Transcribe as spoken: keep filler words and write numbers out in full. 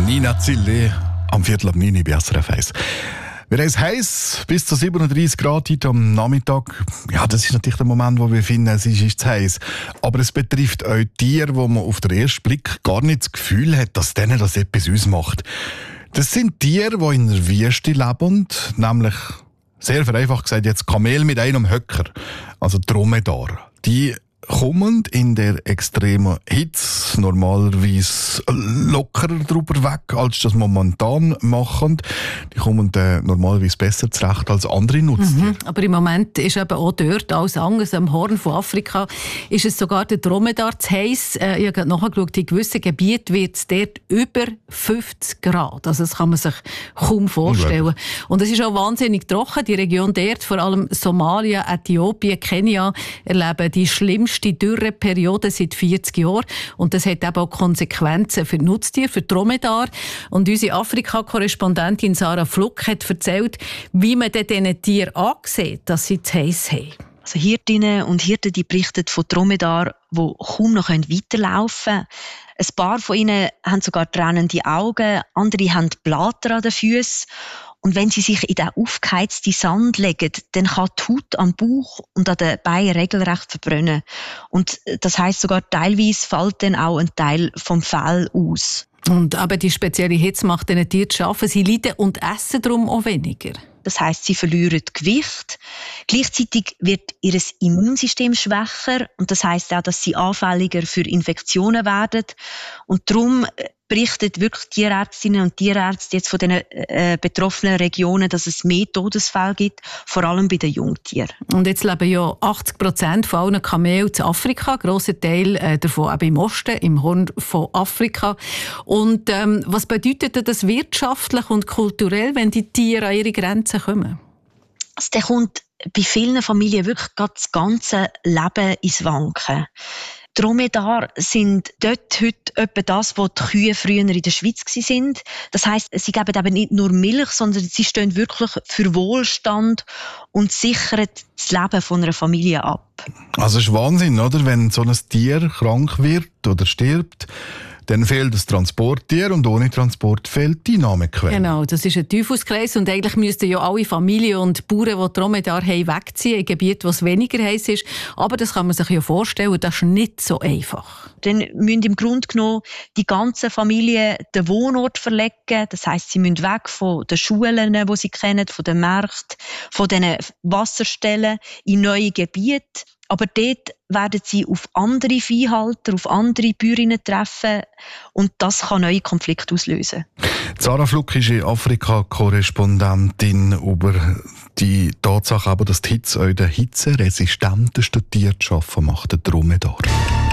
Nina Zille am Viertel ab neun bei S R F eins. Wir haben es heiß, bis zu siebenunddreißig Grad heute am Nachmittag. Ja, das ist natürlich der Moment, wo wir finden, es ist, ist zu heiß. Aber es betrifft auch Tiere, wo man auf den ersten Blick gar nicht das Gefühl hat, dass denen das etwas ausmacht. Das sind Tiere, die in der Wüste leben, nämlich, sehr vereinfacht gesagt, jetzt Kamel mit einem Höcker, also Dromedar. Die kommen in der extremen Hitze normalerweise lockerer drüber weg, als das momentan machen. Die kommen äh, normalerweise besser zurecht als andere Nutztiere. Mhm, aber im Moment ist eben auch dort alles anders. Am Horn von Afrika ist es sogar der Dromedar zu heiss. Äh, ich habe nachgeschaut, in gewissen Gebieten wird es dort über fünfzig Grad. Also das kann man sich kaum vorstellen. Und es ist auch wahnsinnig trocken. Die Region dort, vor allem Somalia, Äthiopien, Kenia, erleben die schlimmsten die Dürreperiode seit vierzig Jahren. Und das hat eben auch Konsequenzen für die Nutztiere, für die Dromedar. Und unsere Afrika-Korrespondentin Sarah Fluck hat erzählt, wie man diesen Tieren ansieht, dass sie zu heiß haben. Also Hirtinnen und Hirten, die berichten von Dromedar, die kaum noch weiterlaufen können. Ein paar von ihnen haben sogar tränende Augen, andere haben Blatter an den Füßen. Und wenn sie sich in den aufgeheizten Sand legen, dann kann die Haut am Bauch und an den Beinen regelrecht verbrennen. Und das heisst sogar, teilweise fällt dann auch ein Teil vom Fell aus. Und aber die spezielle Hitze macht diesen Tieren zu schaffen. Sie leiden und essen darum auch weniger. Das heisst, sie verlieren Gewicht. Gleichzeitig wird ihr Immunsystem schwächer. Und das heisst auch, dass sie anfälliger für Infektionen werden. Und darum berichten wirklich Tierärztinnen und Tierärzte jetzt von den äh, betroffenen Regionen, dass es mehr Todesfälle gibt, vor allem bei den Jungtieren. Und jetzt leben ja achtzig Prozent von allen Kamelen in Afrika, ein grosser Teil äh, davon auch im Osten, im Horn von Afrika. Und ähm, was bedeutet das wirtschaftlich und kulturell, wenn die Tiere an ihre Grenzen kommen? Also, der kommt bei vielen Familien wirklich das ganze Leben ins Wanken. Dromedar sind dort heute etwa das, was die Kühe früher in der Schweiz waren. Das heisst, sie geben eben nicht nur Milch, sondern sie stehen wirklich für Wohlstand und sichern das Leben von einer Familie ab. Also es ist Wahnsinn, oder? Wenn so ein Tier krank wird oder stirbt, dann fehlt das Transporttier und ohne Transport fehlt die Einnahmequelle. Genau, das ist ein Teufelskreis und eigentlich müssten ja alle Familien und Bauern, die Dromedar haben, wegziehen in Gebiete, wo es weniger heiß ist. Aber das kann man sich ja vorstellen, das ist nicht so einfach. Dann müssen im Grunde genommen die ganze Familie den Wohnort verlegen. Das heisst, sie müssen weg von den Schulen, die sie kennen, von den Märkten, von den Wasserstellen in neue Gebiete. Aber dort werden sie auf andere Viehhalter, auf andere Bäuerinnen treffen und das kann neue Konflikte auslösen. Sarah Fluck ist Afrika-Korrespondentin über die Tatsache, dass die Hitze auch den hitzeresistenten Tieren zu schaffen macht, der Dromedar.